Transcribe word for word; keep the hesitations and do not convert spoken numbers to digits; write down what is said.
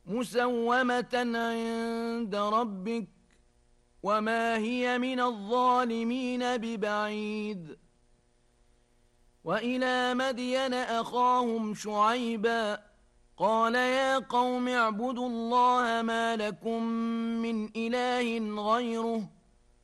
مسومة عند ربك وما هي من الظالمين ببعيد. وإلى مدين أخاهم شعيبا قال يا قوم اعبدوا الله ما لكم من إله غيره